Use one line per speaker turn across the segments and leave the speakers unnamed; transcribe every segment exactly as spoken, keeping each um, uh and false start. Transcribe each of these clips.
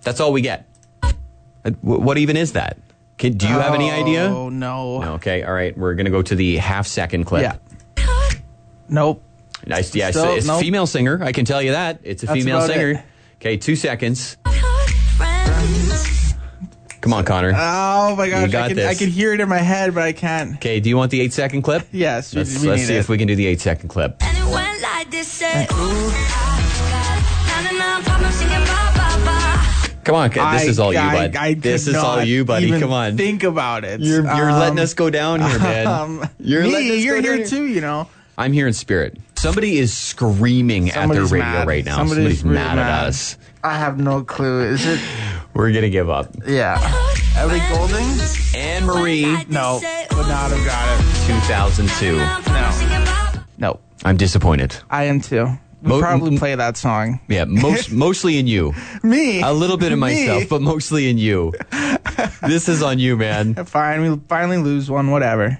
That's all we get. What even is that? Can, do you have any idea?
Oh, no.
no. Okay, all right. We're going to go to the half-second clip.
Yeah. Nope.
Nice. Yeah,
Still,
so it's
nope.
a female singer. I can tell you that. It's a
That's
female
about
singer.
it.
Okay, two seconds. Come on, Connor.
Oh, my gosh.
You got
I, can,
this.
I can hear it in my head, but I can't.
Okay, do you want the eight-second clip?
Yes, we,
Let's,
we
let's
need
see
it.
if we can do the eight-second clip. Come on, this
I,
is all you,
I,
bud.
I
this
could
is all
not
you, buddy.
even
Come on.
Think about it.
You're, you're
Um,
letting us go down here, man.
Um,
you're
me,
letting us
you're
go down
here too, you know.
I'm here in spirit. Somebody is screaming
Somebody's
at their radio
mad.
right now.
Somebody's,
Somebody's,
really
mad,
mad
at us.
I have no clue. Is it?
We're going to give up.
Yeah. Ellie Goulding?
Anne Marie,
No. Would not have got it.
two thousand two.
No. No.
I'm disappointed.
I am too. We'll
Mo-
probably play that song.
Yeah, most mostly in you.
Me.
A little bit of
Me.
myself, but mostly in you. This is on you, man.
Fine. We finally lose one. Whatever.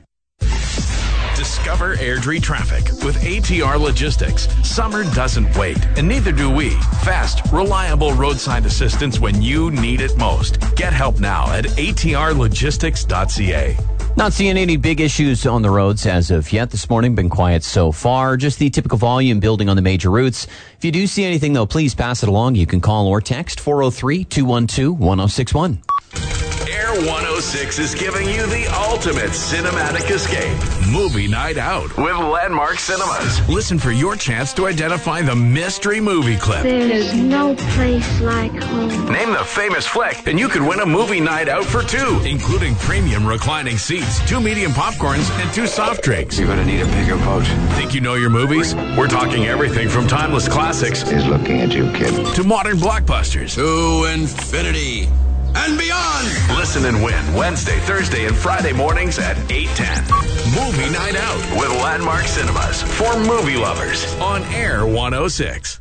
Discover Airdrie traffic with A T R Logistics. Summer doesn't wait, and neither do we. Fast, reliable roadside assistance when you need it most. Get help now at A T R logistics dot C A.
Not seeing any big issues on the roads as of yet this morning. Been quiet so far. Just the typical volume building on the major routes. If you do see anything, though, please pass it along. You can call or text four oh three, two one two, one oh six one.
Air one oh six is giving you the ultimate cinematic escape. Movie night out with Landmark Cinemas. Listen for your chance to identify the mystery movie clip.
There's no place like home.
Name the famous flick, and you could win a movie night out for two, including premium reclining seats, two medium popcorns, and two soft drinks.
You're gonna need a bigger boat.
Think you know your movies? We're talking everything from timeless classics
He's looking at you, kid.
to modern blockbusters.
To infinity and beyond.
Listen and win Wednesday, Thursday, and Friday mornings at eight ten. Movie Night Out with Landmark Cinemas for movie lovers on Air one oh six.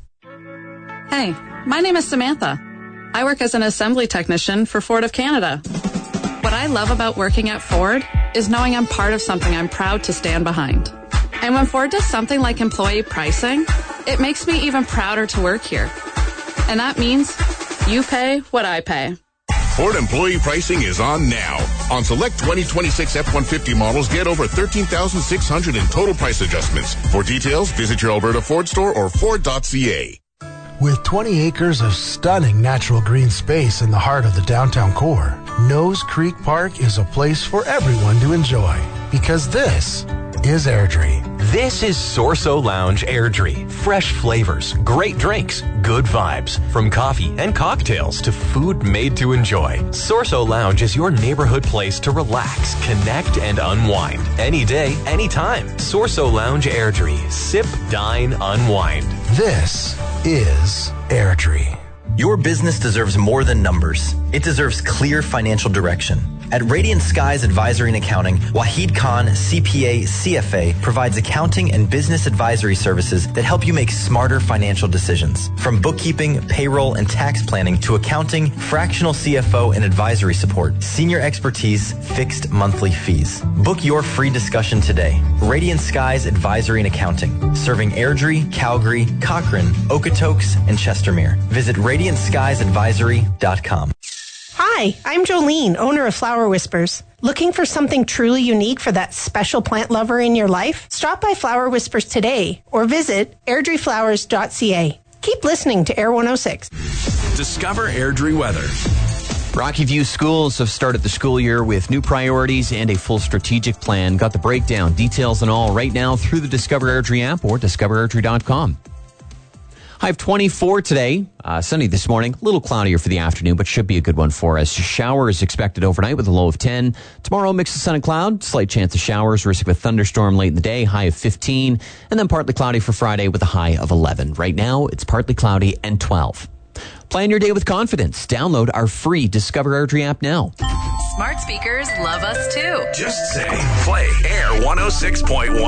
Hey, my name is Samantha. I work as an assembly technician for Ford of Canada. What I love about working at Ford is knowing I'm part of something I'm proud to stand behind. And when Ford does something like employee pricing, it makes me even prouder to work here. And that means you pay what I pay.
Ford employee pricing is on now. On select twenty twenty-six F one fifty models, get over thirteen thousand six hundred in total price adjustments. For details, visit your Alberta Ford store or Ford dot C A.
With twenty acres of stunning natural green space in the heart of the downtown core, Nose Creek Park is a place for everyone to enjoy. Because this is Airdrie.
This is Sorso Lounge Airdrie. Fresh flavors, great drinks, good vibes. From coffee and cocktails to food made to enjoy. Sorso Lounge is your neighborhood place to relax, connect, and unwind. Any day, anytime. Sorso Lounge Airdrie. Sip, dine, unwind.
This is Airdrie.
Your business deserves more than numbers. It deserves clear financial direction. At Radiant Skies Advisory and Accounting, Wahid Khan, C P A, C F A, provides accounting and business advisory services that help you make smarter financial decisions. From bookkeeping, payroll, and tax planning to accounting, fractional C F O, and advisory support, senior expertise, fixed monthly fees. Book your free discussion today. Radiant Skies Advisory and Accounting, serving Airdrie, Calgary, Cochrane, Okotoks, and Chestermere. Visit radiant skies advisory dot com.
Hi, I'm Jolene, owner of Flower Whispers. Looking for something truly unique for that special plant lover in your life? Stop by Flower Whispers today or visit airdrie flowers dot c a. Keep listening to Air one oh six.
Discover Airdrie weather.
Rocky View schools have started the school year with new priorities and a full strategic plan. Got the breakdown, details and all right now through the Discover Airdrie app or discover airdrie dot com. High of twenty-four today, uh, sunny this morning, a little cloudier for the afternoon, but should be a good one for us. Showers expected overnight with a low of ten. Tomorrow, mix of sun and cloud, slight chance of showers, risk of a thunderstorm late in the day, high of fifteen, and then partly cloudy for Friday with a high of eleven. Right now, it's partly cloudy and twelve. Plan your day with confidence. Download our free Discover Airdrie app now.
Smart speakers love us too.
Just say, play Air one oh six point one.